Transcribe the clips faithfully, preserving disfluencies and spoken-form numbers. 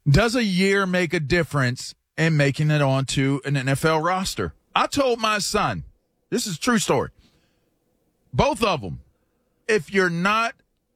Does a year make a difference in making it onto an N F L roster? I told my son, this is a true story, both of them, if you're not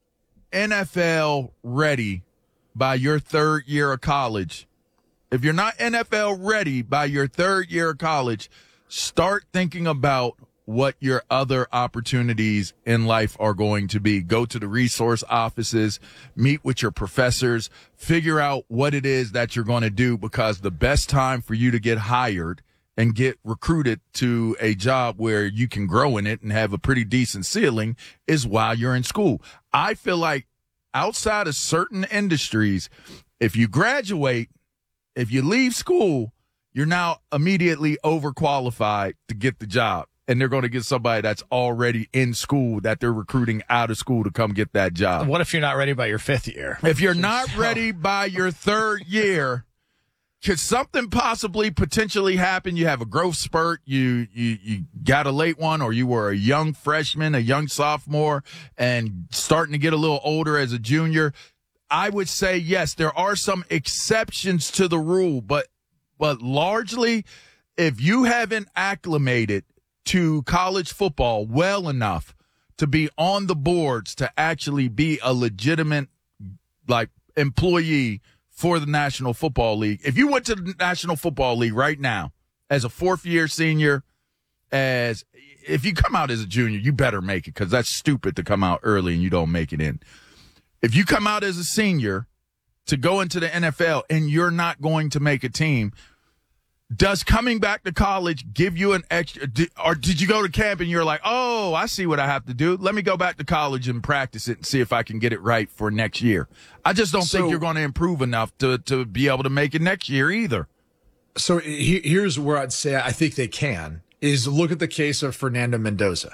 N F L ready by your third year of college, if you're not N F L ready by your third year of college, start thinking about what your other opportunities in life are going to be. Go to the resource offices, meet with your professors, figure out what it is that you're going to do, because the best time for you to get hired and get recruited to a job where you can grow in it and have a pretty decent ceiling is while you're in school. I feel like outside of certain industries, if you graduate, if you leave school, you're now immediately overqualified to get the job. And they're going to get somebody that's already in school that they're recruiting out of school to come get that job. What if you're not ready by your fifth year? If you're not ready by your third year, could something possibly potentially happen? You have a growth spurt, you, you, you got a late one, or you were a young freshman, a young sophomore, and starting to get a little older as a junior. I would say, yes, there are some exceptions to the rule, but, but largely, if you haven't acclimated to college football well enough to be on the boards to actually be a legitimate, like, employee for the National Football League. If you went to the National Football League right now as a fourth year senior, as if you come out as a junior, you better make it, because that's stupid to come out early and you don't make it in. If you come out as a senior to go into the N F L and you're not going to make a team, does coming back to college give you an extra, did, or did you go to camp and you're like, oh, I see what I have to do. Let me go back to college and practice it and see if I can get it right for next year. I just don't so, think you're going to improve enough to, to be able to make it next year either. So he, here's where I'd say I think they can, is look at the case of Fernando Mendoza.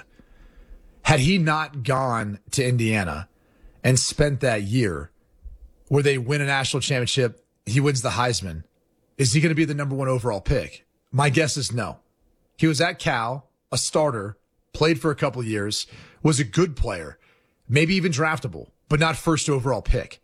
Had he not gone to Indiana and spent that year where they win a national championship, he wins the Heisman, is he going to be the number one overall pick? My guess is no. He was at Cal, a starter, played for a couple of years, was a good player, maybe even draftable, but not first overall pick.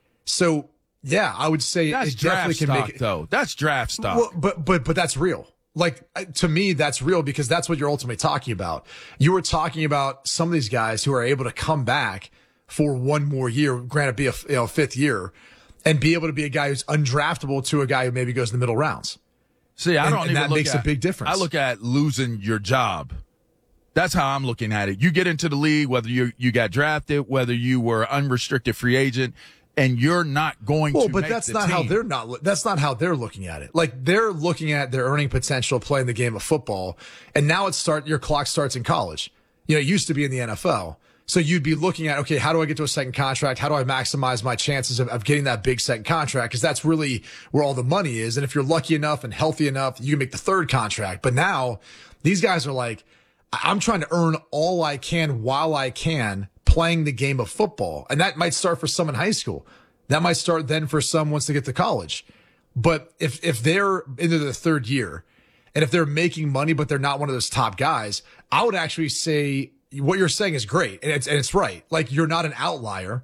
So, yeah, I would say that's it definitely draft can stock, make it. Though. That's draft stock. Well, but, but, but that's real. Like, to me, that's real, because that's what you're ultimately talking about. You were talking about some of these guys who are able to come back for one more year, granted be a you know, fifth year, and be able to be a guy who's undraftable to a guy who maybe goes in the middle rounds. See, I and, don't and even that look makes at, a big difference. I look at losing your job. That's how I'm looking at it. You get into the league, whether you you got drafted, whether you were unrestricted free agent, and you're not going well, to but make that's the not team. how they're not. That's not how they're looking at it. Like, they're looking at their earning potential playing the game of football, and now it's start. Your clock starts in college. You know, it used to be in the N F L. So you'd be looking at, okay, how do I get to a second contract? How do I maximize my chances of, of getting that big second contract? Because that's really where all the money is. And if you're lucky enough and healthy enough, you can make the third contract. But now these guys are like, I'm trying to earn all I can while I can playing the game of football. And that might start for some in high school. That might start then for some once they get to college. But if, if they're into their third year and if they're making money, but they're not one of those top guys, I would actually say, what you're saying is great, and it's and it's right. Like, you're not an outlier,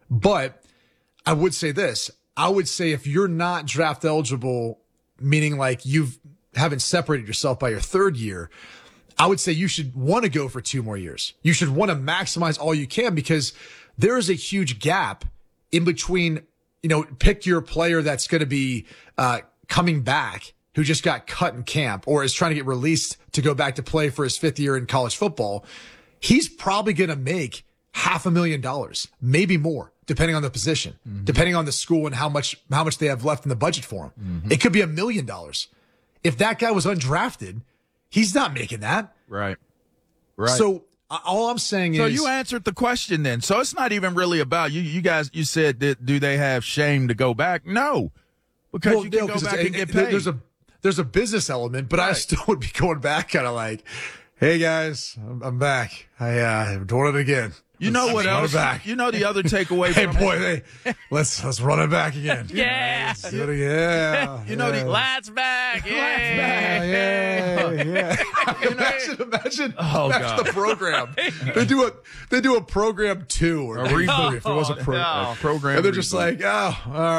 but I would say this. I would say if you're not draft eligible, meaning like you've haven't separated yourself by your third year, I would say you should want to go for two more years. You should want to maximize all you can, because there is a huge gap in between, you know, pick your player that's going to be uh coming back, who just got cut in camp or is trying to get released to go back to play for his fifth year in college football. He's probably going to make half a million dollars, maybe more, depending on the position, mm-hmm. depending on the school and how much, how much they have left in the budget for him. Mm-hmm. It could be a million dollars. If that guy was undrafted, he's not making that. Right. Right. So uh, all I'm saying so is. So you answered the question then. So it's not even really about you. You guys, you said that, do they have shame to go back? No, because well, you can no, go back and get paid. There's a, there's a business element, but right. I still would be going back kind of like, hey guys, I'm, I'm back. I, uh, I'm doing it again. You know what else? Back. You know the other takeaway hey from boy, hey, let's, let's run it back again. Yeah. Let's do it, yeah. You know yeah. the Lads back. Yeah. Yeah. Yeah. yeah. imagine, imagine, oh, imagine God. the program. They do a, they do a program two or a reboot if it was a, pro- no. a program. And they're reboot. just like, oh, all right.